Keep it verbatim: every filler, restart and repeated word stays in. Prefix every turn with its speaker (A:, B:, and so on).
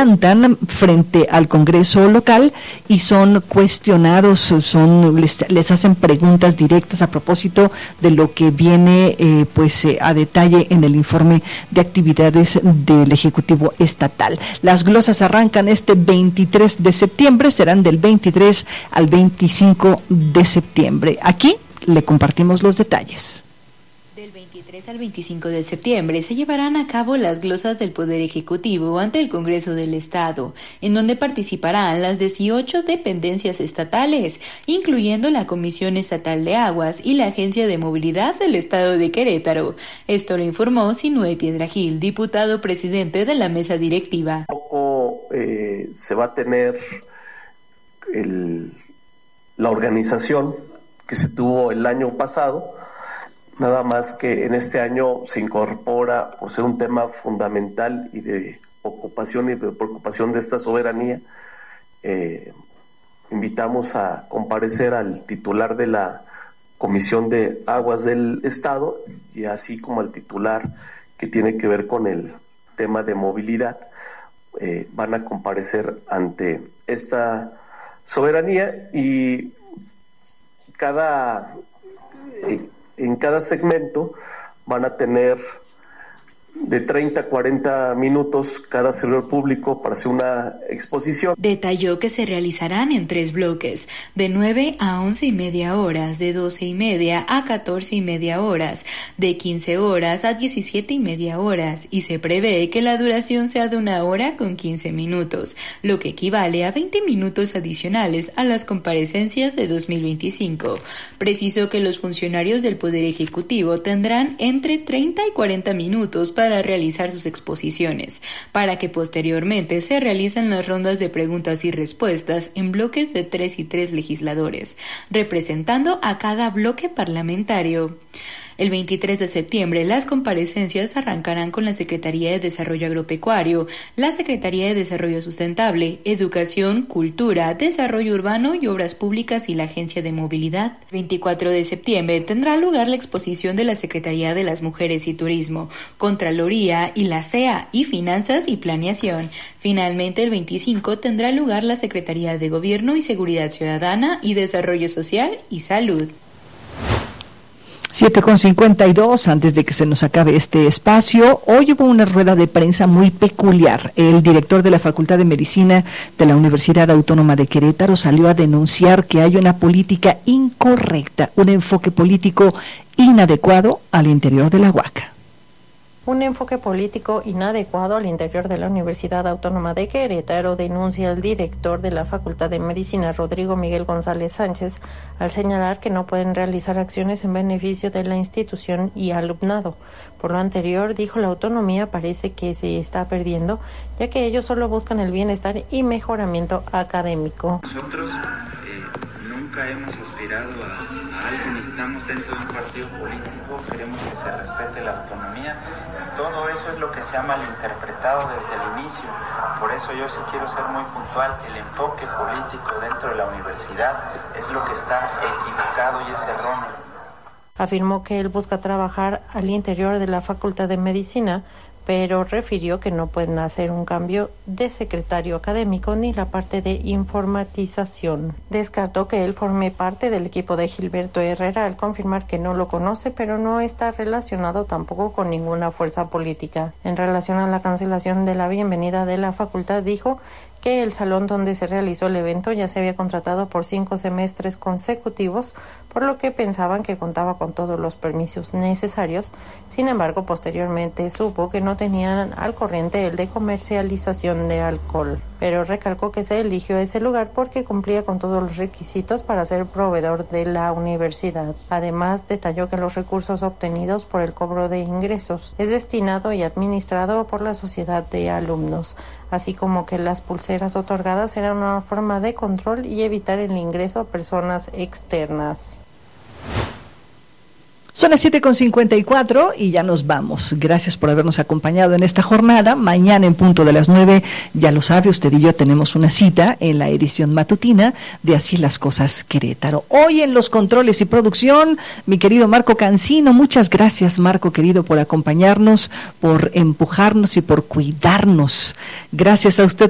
A: plantan frente al Congreso local y son cuestionados, son les, les hacen preguntas directas a propósito de lo que viene eh, pues eh, a detalle en el informe de actividades del Ejecutivo Estatal. Las glosas arrancan este veintitrés de septiembre, serán del veintitrés al veinticinco de septiembre. Aquí le compartimos los detalles.
B: Del veintitrés al veinticinco de septiembre se llevarán a cabo las glosas del Poder Ejecutivo ante el Congreso del Estado, en donde participarán las dieciocho dependencias estatales, incluyendo la Comisión Estatal de Aguas y la Agencia de Movilidad del Estado de Querétaro. Esto lo informó Sinué Piedragil, diputado presidente de la mesa directiva.
C: Poco eh, se va a tener el, la organización que se tuvo el año pasado. Nada más que en este año se incorpora, por ser un tema fundamental y de ocupación y de preocupación de esta soberanía, eh, invitamos a comparecer al titular de la Comisión de Aguas del Estado y así como al titular que tiene que ver con el tema de movilidad. Eh, van a comparecer ante esta soberanía y cada... Eh, en cada segmento van a tener de treinta a cuarenta minutos cada servidor público para hacer una exposición.
B: Detalló que se realizarán en tres bloques, de nueve a once y media horas, de doce y media a catorce y media horas, de quince horas a diecisiete y media horas, y se prevé que la duración sea de una hora con quince minutos, lo que equivale a veinte minutos adicionales a las comparecencias de dos mil veinticinco. Precisó que los funcionarios del Poder Ejecutivo tendrán entre treinta y cuarenta minutos para para realizar sus exposiciones, para que posteriormente se realicen las rondas de preguntas y respuestas en bloques de tres y tres legisladores, representando a cada bloque parlamentario. El veintitrés de septiembre, las comparecencias arrancarán con la Secretaría de Desarrollo Agropecuario, la Secretaría de Desarrollo Sustentable, Educación, Cultura, Desarrollo Urbano y Obras Públicas y la Agencia de Movilidad. El veinticuatro de septiembre tendrá lugar la exposición de la Secretaría de las Mujeres y Turismo, Contraloría y la C E A y Finanzas y Planeación. Finalmente, el veinticinco tendrá lugar la Secretaría de Gobierno y Seguridad Ciudadana y Desarrollo Social y Salud.
A: siete con cincuenta y dos, antes de que se nos acabe este espacio, hoy hubo una rueda de prensa muy peculiar. El director de la Facultad de Medicina de la Universidad Autónoma de Querétaro salió a denunciar que hay una política incorrecta, un enfoque político inadecuado al interior de la Huaca.
D: Un enfoque político inadecuado al interior de la Universidad Autónoma de Querétaro, denuncia el director de la Facultad de Medicina, Rodrigo Miguel González Sánchez, al señalar que no pueden realizar acciones en beneficio de la institución y alumnado. Por lo anterior, dijo, la autonomía parece que se está perdiendo, ya que ellos solo buscan el bienestar y mejoramiento académico.
E: Nosotros eh, nunca hemos aspirado a, a algo, ni estamos dentro de un partido político, queremos que se respete la autonomía. Todo eso es lo que se ha malinterpretado desde el inicio. Por eso yo sí quiero ser muy puntual. El enfoque político dentro de la universidad es lo que está equivocado y es erróneo.
D: Afirmó que él busca trabajar al interior de la Facultad de Medicina, pero refirió que no pueden hacer un cambio de secretario académico ni la parte de informatización. Descartó que él forme parte del equipo de Gilberto Herrera al confirmar que no lo conoce, pero no está relacionado tampoco con ninguna fuerza política. En relación a la cancelación de la bienvenida de la facultad, dijo que el salón donde se realizó el evento ya se había contratado por cinco semestres consecutivos, por lo que pensaban que contaba con todos los permisos necesarios. Sin embargo, posteriormente supo que no tenían al corriente el de comercialización de alcohol, pero recalcó que se eligió ese lugar porque cumplía con todos los requisitos para ser proveedor de la universidad. Además, detalló que los recursos obtenidos por el cobro de ingresos es destinado y administrado por la sociedad de alumnos, así como que las pulseras otorgadas eran una forma de control y evitar el ingreso a personas externas.
A: Son las siete con cincuenta y cuatro y ya nos vamos. Gracias por habernos acompañado en esta jornada. Mañana en punto de las nueve, ya lo sabe, usted y yo tenemos una cita en la edición matutina de Así las Cosas Querétaro. Hoy en los controles y producción, mi querido Marco Cancino. Muchas gracias, Marco querido, por acompañarnos, por empujarnos y por cuidarnos. Gracias a usted